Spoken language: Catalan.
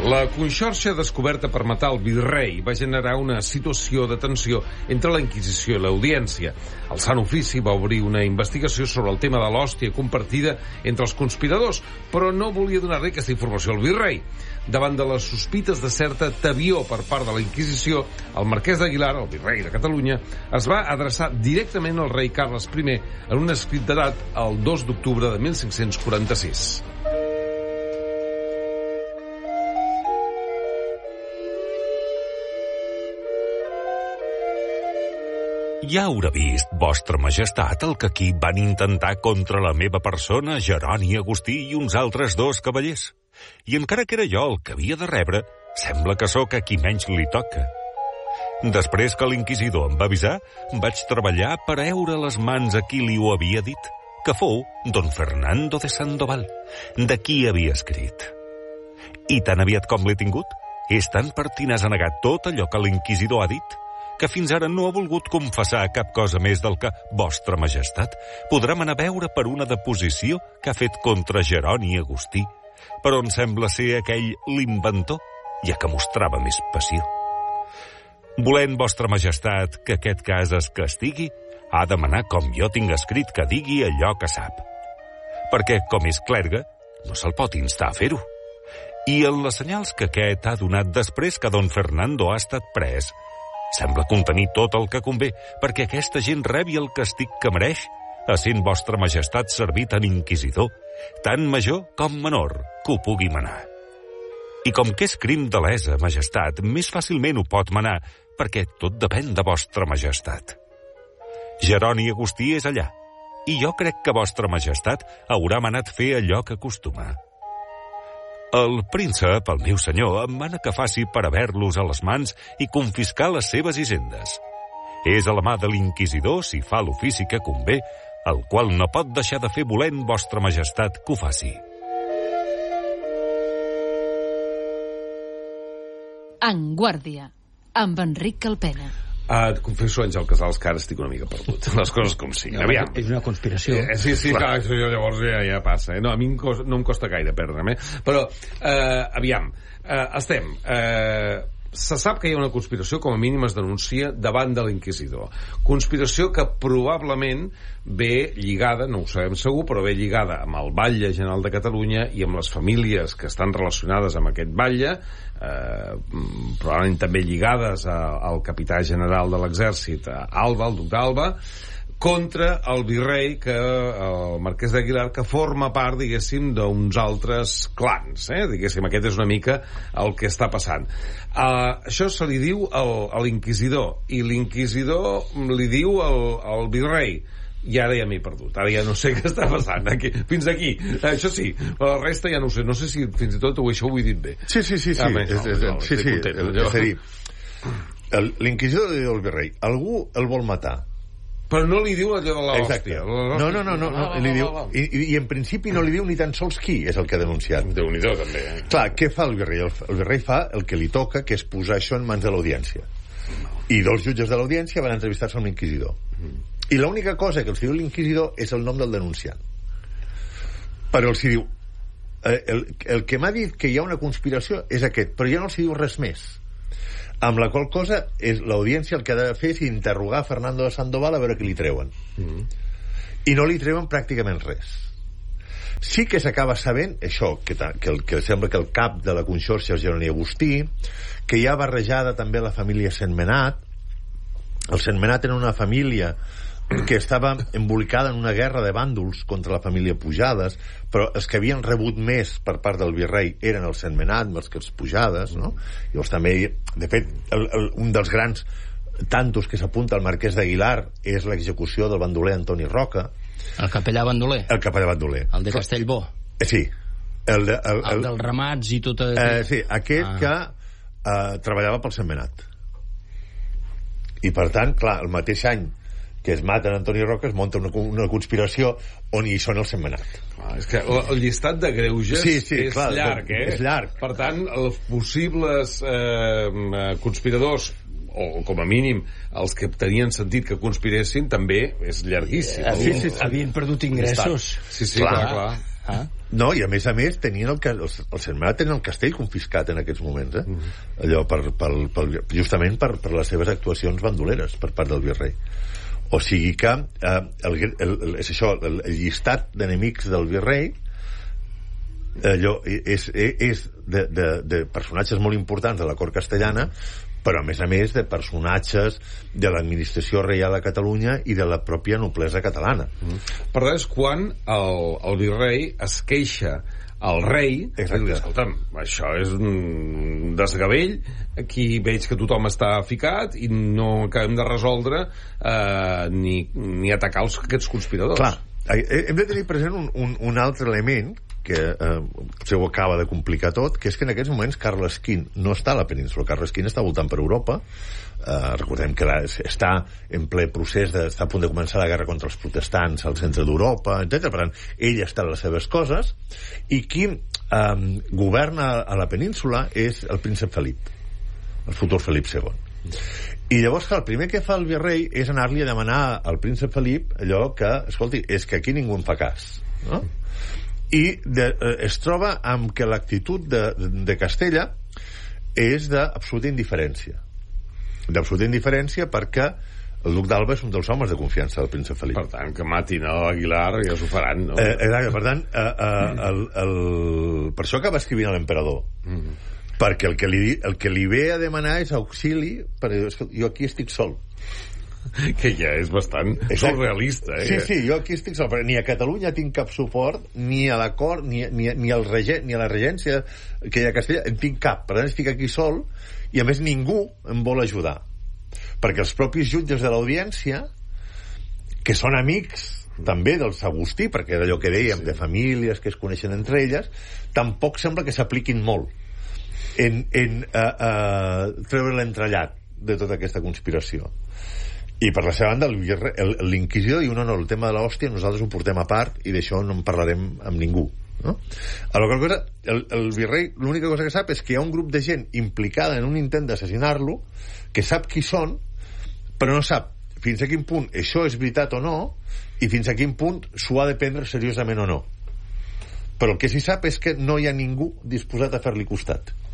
La conxorxa descoberta per matar el virrei va generar una situació de tensió entre la Inquisició i l'Audiència. El Sant Ofici va obrir una investigació sobre el tema de l'hòstia compartida entre els conspiradors, però no volia donar-li aquesta informació al virrei. Davant de les sospites de certa tebior per part de la Inquisició, el marquès d'Aguilar, el virrei de Catalunya, es va adreçar directament al rei Carles I en un escrit datat el 2 d'octubre de 1546. Ja haurà vist, vostra majestat, el que aquí van intentar contra la meva persona, Jeroni Agustí i uns altres 2 cavallers. I encara que era jo el que havia de rebre, sembla que sóc a qui menys li toca. Després que l'inquisidor em va avisar, vaig treballar per heure les mans a qui li ho havia dit, que fou don Fernando de Sandoval, de qui havia escrit. I tan aviat com l'he tingut, és tan pertinaç a negar tot allò que l'inquisidor ha dit, que fins ara no ha volgut confessar cap cosa més del que vostra majestat podrà anar a veure per una deposició que ha fet contra Jeroni Agustí, per on sembla ser aquell l'inventor, ja que mostrava més passió. Volent vostra majestat que aquest cas es castigui, ha de manar com jo tinc escrit que digui allò que sap. Perquè, com és clergue, no se'l pot instar a fer-ho. I en les senyals que aquest ha donat després que don Fernando ha estat pres, sembla contenir tot el que convé perquè aquesta gent rebi el castig que mereix, essent vostra majestat servit en inquisidor, tant major com menor, que ho pugui manar. I com que és crim de lesa majestat, més fàcilment ho pot manar, perquè tot depèn de vostra majestat. Jeroni Agustí és allà, i jo crec que vostra majestat haurà manat fer allò que acostuma. El príncep, el meu senyor, em mana que faci per haver-los a les mans i confiscar les seves hisendes. És a la mà de l'inquisidor si fa l'ofici que convé, el qual no pot deixar de fer volent vostra majestat que ho faci. En Guàrdia, amb Enric Calpena. Et confesso, Àngel Casals, que ara estic una mica perdut. Les coses com siguin. No, és una conspiració. Sí, clar, llavors ja passa. No, a mi no em costa gaire perdre'm. Però, aviam, estem... Se sap que hi ha una conspiració, com a mínim es denuncia davant de l'inquisidor. Conspiració que probablement ve lligada, no ho sabem segur, però ve lligada amb el batlle general de Catalunya i amb les famílies que estan relacionades amb aquest batlle, probablement també lligades al capità general de l'exèrcit, Alba, el duc d'Alba, contra el virrei, el marquès d'Aguilar, que forma part, diguéssim, d'uns altres clans. Diguéssim, aquest és una mica el que està passant. Això se li diu a l'inquisidor, i l'inquisidor li diu al virrei. I ara ja m'he perdut, ara ja no sé què està passant aquí. Fins aquí, això sí, però la resta ja no ho sé, no sé si fins i tot això ho he dit bé. Sí, és a dir, l'inquisidor li diu al virrei, algú el vol matar, però no li diu allò de l'hòstia. No, li diu, i en principi no li diu ni tan sols qui és el que ha denunciat. Déu-n'hi-do, també. Clar, què fa el virrei? El virrei fa el que li toca, que és posar això en mans de l'audiència. I 2 jutges de l'audiència van entrevistar-se amb l'inquisidor. I l'única cosa que els diu l'inquisidor és el nom del denunciant. Però els diu, el que m'ha dit que hi ha una conspiració és aquest, però ja no els diu res més. Amb la qual cosa l'audiència el que ha de fer és interrogar Fernando de Sandoval a veure què li treuen. I no li treuen pràcticament res. Sí que s'acaba sabent això, que sembla que el cap de la conxorxa és Jeroni Agustí, que hi ha barrejada també la família Sentmenat. El Sentmenat era una família que estava embolicada en una guerra de bàndols contra la família Pujades, però els que havien rebut més per part del virrei eren els Sentmenat més que els Pujades, no? Llavors també, de fet, un dels grans tantos que s'apunta al marquès d'Aguilar és l'execució del bandoler Antoni Roca. El capellà bandoler? El capellà bandoler. El de Castellbó? Sí. El dels ramats i tot... Sí, aquest que treballava pel Sentmenat. I per tant, clar, el mateix any que es maten Antoni Roca, es munta una conspiració on hi són els Sentmenat. És que el llistat de greuges és llarg, És llarg. Per tant, els possibles conspiradors, o com a mínim els que tenien sentit que conspiressin, també és llarguíssim. Havien perdut ingressos. Sí, clar. No, i a més tenien els Sentmenat tenen el castell confiscat en aquests moments, allò justament per les seves actuacions bandoleres per part del virrei. O sigui que és això, el llistat d'enemics del virrei allò és de personatges molt importants de la cort castellana, però a més de personatges de l'administració reial a Catalunya i de la pròpia noblesa catalana. Per tant, és quan el virrei es queixa al rei, escolta'm, això és un desgavell, aquí veig que tothom està ficat i no acabem de resoldre ni atacar aquests conspiradors. Clar, hem de tenir present un altre element que potser ho acaba de complicar tot, que és que en aquests moments Carles V no està a la península, Carles V està voltant per Europa. Recordem que està en ple procés està a punt de començar la guerra contra els protestants al centre d'Europa, etc. Per tant, ell està a les seves coses, i qui governa a la península és el príncep Felip, el futur Felip II. I llavors, clar, el primer que fa el virrei és anar-li a demanar al príncep Felip allò que, escolti, és que aquí ningú en fa cas, no? I es troba amb que l'actitud de Castella és d'absoluta indiferència perquè el duc d'Alba és un dels homes de confiança del príncep Felip. Per tant, que matin a l'Aguilar ja s'ho faran, no? Exacte, per tant per això acaba escrivint a l'emperador, perquè el que li ve a demanar és auxili, perquè jo aquí estic sol, que ja és bastant surrealista. Sí, jo aquí estic sol, ni a Catalunya tinc cap suport, ni a la cort, ni al regent, ni a la regència que hi ha a Castella, en tinc cap. Per tant, estic aquí sol, i a més ningú em vol ajudar, perquè els propis jutges de l'audiència, que són amics també dels Agustí, perquè era allò que dèiem, de famílies que es coneixen entre elles, tampoc sembla que s'apliquin molt en treure l'entrellat de tota aquesta conspiració. I per la seva banda l'inquisidor diu no, el tema de l'hòstia nosaltres ho portem a part i d'això no en parlarem amb ningú, no? El virrei l'única cosa que sap és que hi ha un grup de gent implicada en un intent d'assassinar-lo, que sap qui són, però no sap fins a quin punt això és veritat o no, i fins a quin punt s'ho ha de prendre seriosament o no. Però el que sí sap és que no hi ha ningú disposat a fer-li costat.